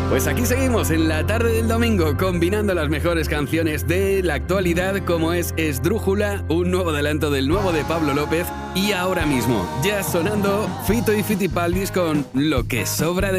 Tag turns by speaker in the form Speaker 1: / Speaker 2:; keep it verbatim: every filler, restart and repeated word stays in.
Speaker 1: Pues aquí seguimos en la tarde del domingo combinando las mejores canciones de la actualidad como es Esdrújula, un nuevo adelanto del nuevo de Pablo López y ahora mismo ya sonando Fito y Fitipaldis con Lo que sobra de